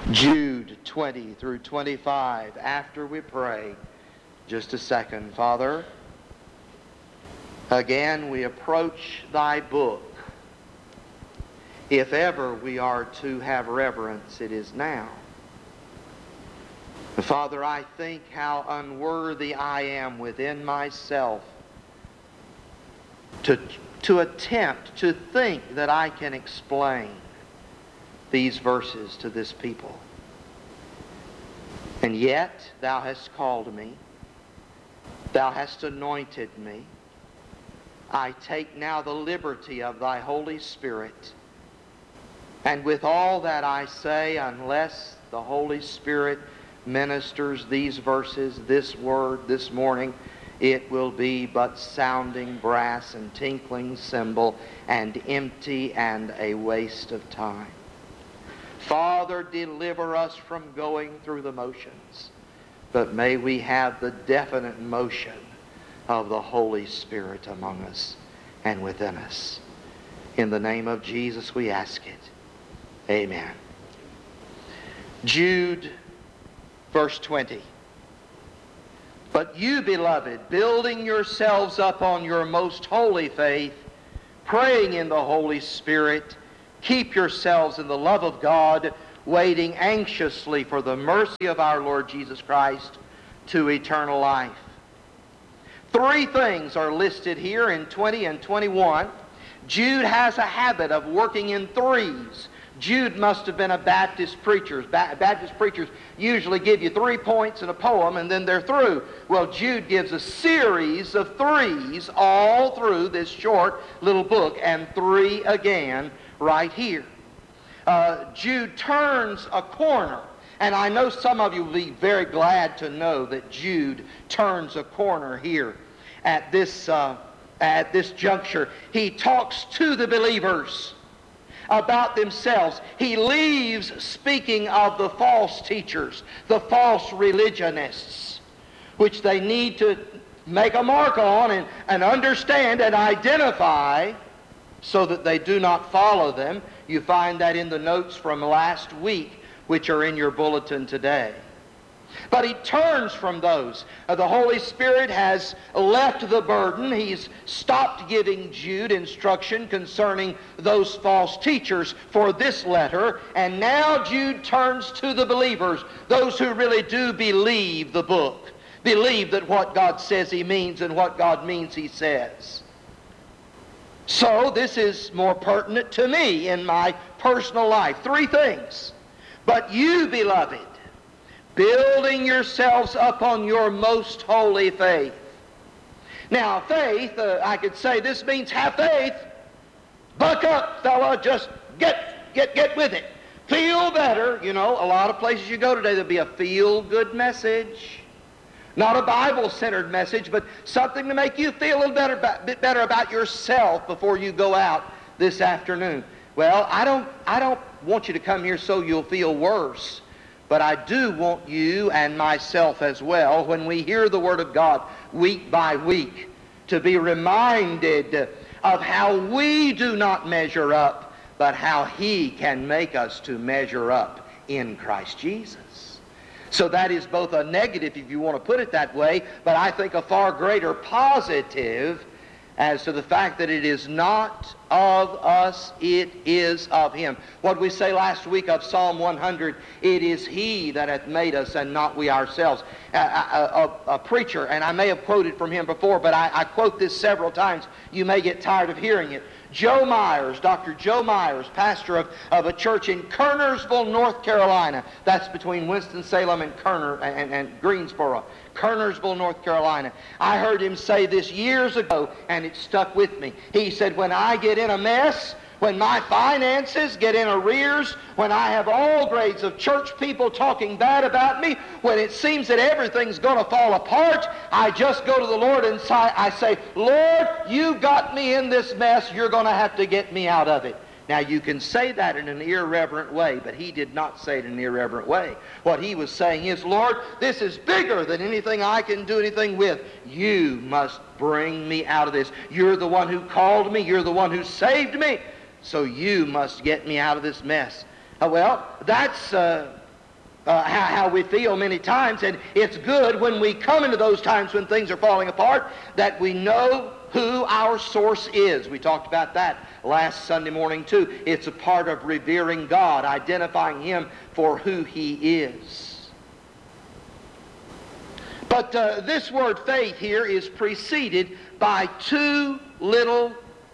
Jude 20 through 25, after we pray. Just a second, Father. Again, we approach thy book. If ever we are to have reverence, it is now. Father, I think how unworthy I am within myself to attempt to think that I can explain these verses to this people. And yet, thou hast called me. Thou hast anointed me. I take now the liberty of thy Holy Spirit. And with all that I say, unless the Holy Spirit ministers these verses, this word, this morning, it will be but sounding brass and tinkling cymbal and empty and a waste of time. Father, deliver us from going through the motions, but may we have the definite motion of the Holy Spirit among us and within us. In the name of Jesus we ask it. Amen. Jude, verse 20. But you, beloved, building yourselves up on your most holy faith, praying in the Holy Spirit, keep yourselves in the love of God, waiting anxiously for the mercy of our Lord Jesus Christ to eternal life. Three things are listed here in 20 and 21. Jude has a habit of working in threes. Jude must have been a Baptist preacher. Baptist preachers usually give you 3 points in a poem and then they're through. Well, Jude gives a series of threes all through this short little book, and 3 again right here. Jude turns a corner, and I know some of you will be very glad to know that Jude turns a corner here at this juncture. He talks to the believers about themselves. He leaves speaking of the false teachers, the false religionists, which they need to make a mark on and understand and identify so that they do not follow them. You find that in the notes from last week, which are in your bulletin today. But he turns from those. The Holy Spirit has left the burden. He's stopped giving Jude instruction concerning those false teachers for this letter. And now Jude turns to the believers, those who really do believe the book, believe that what God says he means and what God means he says. So this is more pertinent to me in my personal life. 3 things. But you, beloved, building yourselves up on your most holy faith. Now, faith, I could say this means have faith. Buck up, fella. Just get with it. Feel better. You know, a lot of places you go today, there'll be a feel-good message. Not a Bible-centered message, but something to make you feel a little bit better about yourself before you go out this afternoon. Well, I don't want you to come here so you'll feel worse. But I do want you and myself as well, when we hear the Word of God week by week, to be reminded of how we do not measure up, but how He can make us to measure up in Christ Jesus. So that is both a negative, if you want to put it that way, but I think a far greater positive as to the fact that it is not of us, it is of Him. What we say last week of Psalm 100, it is He that hath made us and not we ourselves. A preacher, and I may have quoted from him before, but I quote this several times. You may get tired of hearing it. Joe Myers, Dr. Joe Myers, pastor of a church in Kernersville, North Carolina. That's between Winston-Salem and Greensboro. Kernersville, North Carolina. I heard him say this years ago, and it stuck with me. He said, when I get in a mess, when my finances get in arrears, when I have all grades of church people talking bad about me, when it seems that everything's going to fall apart, I just go to the Lord and I say, Lord, you got me in this mess. You're going to have to get me out of it. Now, you can say that in an irreverent way, but he did not say it in an irreverent way. What he was saying is, Lord, this is bigger than anything I can do anything with. You must bring me out of this. You're the one who called me. You're the one who saved me. So you must get me out of this mess. Well, that's how we feel many times, and it's good when we come into those times when things are falling apart that we know who our source is. We talked about that last Sunday morning too. It's a part of revering God, identifying Him for who He is. But this word faith here is preceded by two little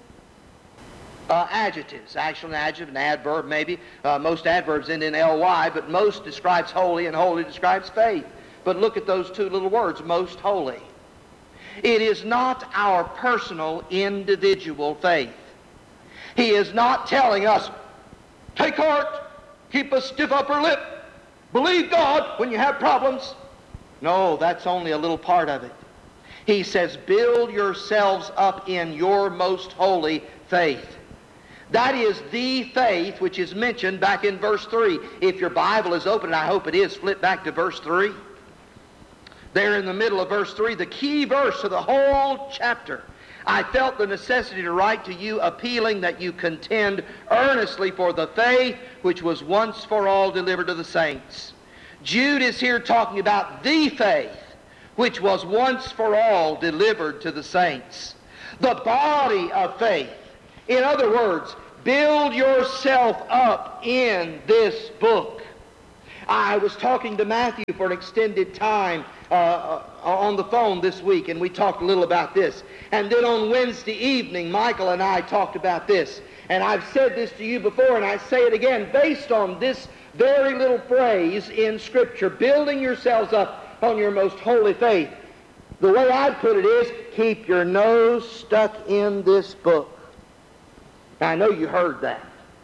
adjectives. Actually, an adjective, an adverb maybe. Most adverbs end in ly, but most describes holy, and holy describes faith. But look at those two little words, most holy. It is not our personal, individual faith. He is not telling us, take heart, keep a stiff upper lip, believe God when you have problems. No, that's only a little part of it. He says, build yourselves up in your most holy faith. That is the faith which is mentioned back in verse 3. If your Bible is open, and I hope it is, flip back to verse 3. There in the middle of verse 3, the key verse of the whole chapter. I felt the necessity to write to you, appealing that you contend earnestly for the faith which was once for all delivered to the saints. Jude is here talking about the faith which was once for all delivered to the saints. The body of faith. In other words, build yourself up in this book. I was talking to Matthew for an extended time on the phone this week, and we talked a little about this. And then on Wednesday evening, Michael and I talked about this. And I've said this to you before, and I say it again, based on this very little phrase in Scripture, building yourselves up on your most holy faith. The way I'd put it is, keep your nose stuck in this book. Now, I know you heard that.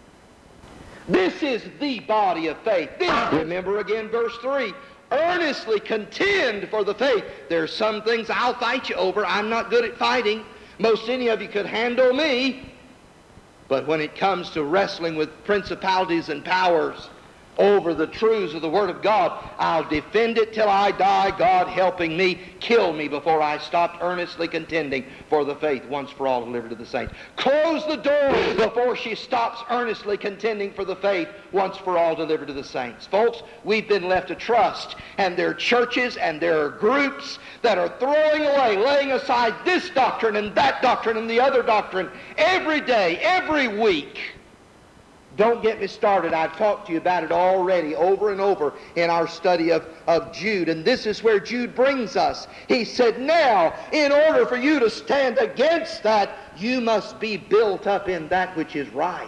This is the body of faith. Remember again verse 3. Earnestly contend for the faith. There's some things I'll fight you over. I'm not good at fighting. Most any of you could handle me. But when it comes to wrestling with principalities and powers over the truths of the Word of God, I'll defend it till I die, God helping me, kill me before I stop earnestly contending for the faith once for all delivered to the saints. Close the door before she stops earnestly contending for the faith once for all delivered to the saints. Folks, we've been left to trust, and there are churches and there are groups that are throwing away, laying aside this doctrine and that doctrine and the other doctrine every day, every week. Don't get me started. I've talked to you about it already over and over in our study of Jude. And this is where Jude brings us. He said, now, in order for you to stand against that, you must be built up in that which is right.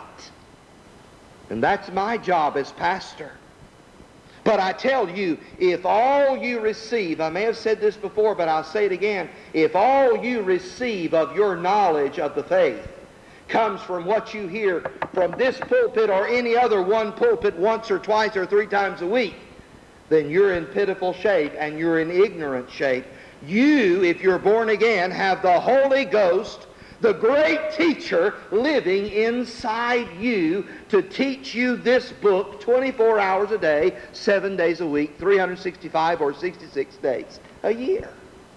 And that's my job as pastor. But I tell you, if all you receive, I may have said this before, but I'll say it again, if all you receive of your knowledge of the faith comes from what you hear from this pulpit or any other one pulpit once or twice or three times a week, then you're in pitiful shape and you're in ignorant shape. You, if you're born again, have the Holy Ghost, the great teacher, living inside you to teach you this book 24 hours a day, 7 days a week, 365 or 66 days a year.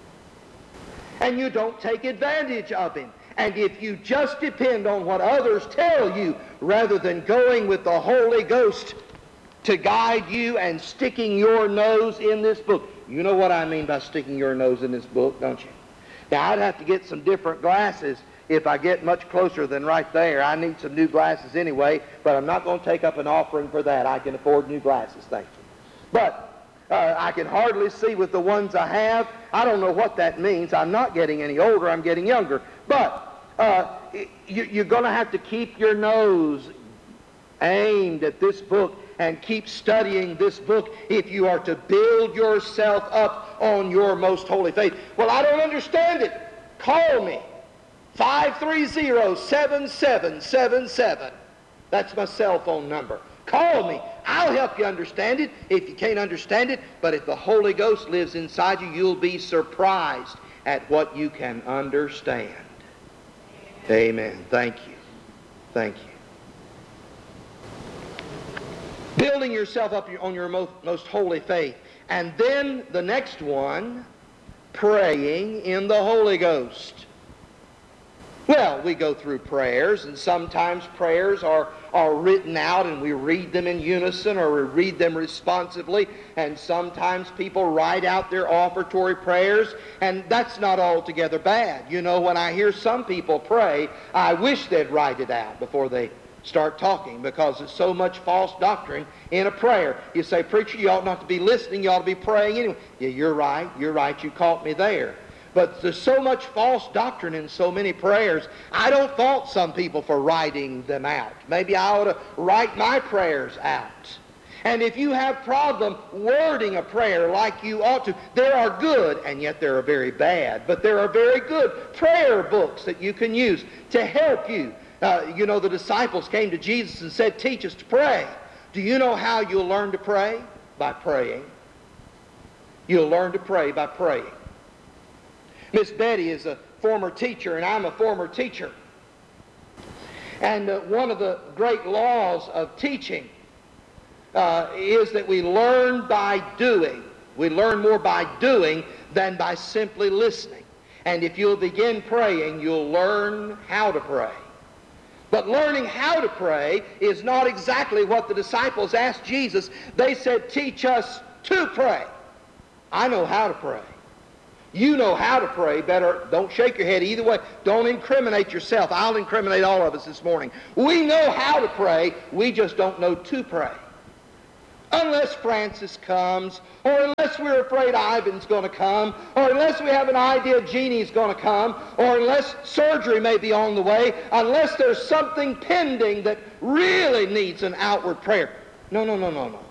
And you don't take advantage of him. And if you just depend on what others tell you rather than going with the Holy Ghost to guide you and sticking your nose in this book. You know what I mean by sticking your nose in this book, don't you? Now, I'd have to get some different glasses if I get much closer than right there. I need some new glasses anyway, but I'm not going to take up an offering for that. I can afford new glasses, thank you. But I can hardly see with the ones I have. I don't know what that means. I'm not getting any older. I'm getting younger. But you're going to have to keep your nose aimed at this book and keep studying this book if you are to build yourself up on your most holy faith. Well, I don't understand it. Call me. 530-7777. That's my cell phone number. Call me. I'll help you understand it if you can't understand it. But if the Holy Ghost lives inside you, you'll be surprised at what you can understand. Amen. Thank you. Thank you. Building yourself up on your most holy faith. And then the next one, praying in the Holy Ghost. Well, we go through prayers, and sometimes prayers are written out and we read them in unison or we read them responsively, and sometimes people write out their offertory prayers, and that's not altogether bad. You know, when I hear some people pray, I wish they'd write it out before they start talking, because there's so much false doctrine in a prayer. You say, preacher, you ought not to be listening, you ought to be praying anyway. Yeah, you're right, you caught me there. But there's so much false doctrine in so many prayers. I don't fault some people for writing them out. Maybe I ought to write my prayers out. And if you have problem wording a prayer like you ought to, there are good, and yet there are very bad, but there are very good prayer books that you can use to help you. You know, the disciples came to Jesus and said, teach us to pray. Do you know how you'll learn to pray? By praying. You'll learn to pray by praying. Miss Betty is a former teacher, and I'm a former teacher. And one of the great laws of teaching is that we learn by doing. We learn more by doing than by simply listening. And if you'll begin praying, you'll learn how to pray. But learning how to pray is not exactly what the disciples asked Jesus. They said, teach us to pray. I know how to pray. You know how to pray. Better don't shake your head either way. Don't incriminate yourself. I'll incriminate all of us this morning. We know how to pray. We just don't know to pray. Unless Francis comes, or unless we're afraid Ivan's going to come, or unless we have an idea Jeannie's going to come, or unless surgery may be on the way, unless there's something pending that really needs an outward prayer. No.